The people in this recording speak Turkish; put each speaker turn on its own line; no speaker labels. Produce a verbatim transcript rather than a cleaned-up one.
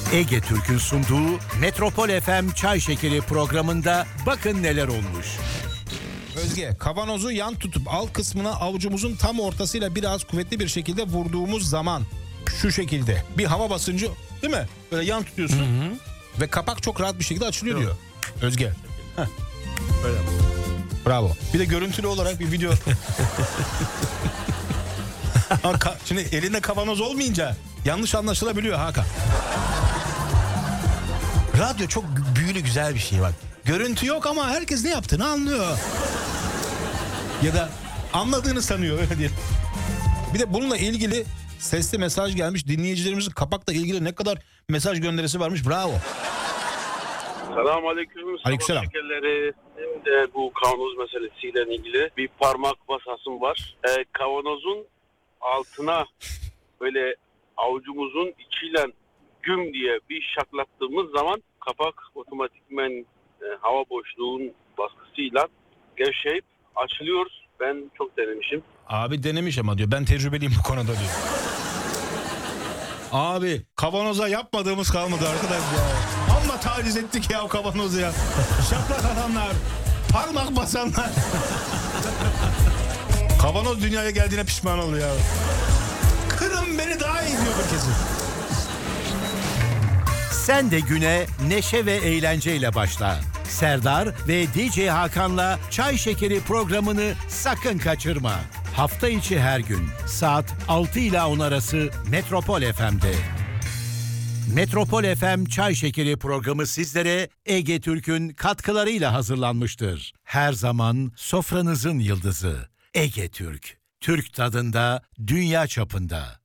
Ege Türk'ün sunduğu Metropol F M Çay Şekeri programında bakın neler olmuş.
Özge, kavanozu yan tutup alt kısmına avucumuzun tam ortasıyla biraz kuvvetli bir şekilde vurduğumuz zaman şu şekilde bir hava basıncı, değil mi? Böyle yan tutuyorsun. Hı hı. Ve kapak çok rahat bir şekilde açılıyor. Yok. Diyor. Özge. Heh. Böyle. Bravo. Bir de görüntülü olarak bir video. Şimdi elinde kavanoz olmayınca yanlış anlaşılabiliyor Hakan. Radyo çok büyülü, güzel bir şey bak. Görüntü yok ama herkes ne yaptığını anlıyor. Ya da anladığını sanıyor, öyle diyelim. Bir de bununla ilgili sesli mesaj gelmiş. Dinleyicilerimizin kapakla ilgili ne kadar mesaj gönderisi varmış. Bravo.
Selamünaleyküm.
Aleykümselam.
Şekerleri. Hem de bu kavanoz meselesiyle ilgili bir parmak basasım var. Ee, kavanozun altına böyle avucumuzun içiyle güm diye bir şaklattığımız zaman kapak otomatikmen e, hava boşluğun baskısıyla gevşeyip açılıyor. Ben çok denemişim.
Abi denemiş ama diyor. Ben tecrübeliyim bu konuda diyor. Abi kavanoza yapmadığımız kalmadı arkadaş ya. Amma taciz ettik ya o kavanozu ya. Şaplak adamlar, parmak basanlar. Kavanoz dünyaya geldiğine pişman oluyor ya. Kırın beni daha iyi diyordur kesin.
Sen de güne neşe ve eğlenceyle başla. Serdar ve D J Hakan'la Çay Şekeri programını sakın kaçırma. Hafta içi her gün saat altı ile on arası Metropol F M'de. Metropol F M Çay Şekeri programı sizlere Ege Türk'ün katkılarıyla hazırlanmıştır. Her zaman sofranızın yıldızı Ege Türk. Türk tadında, dünya çapında.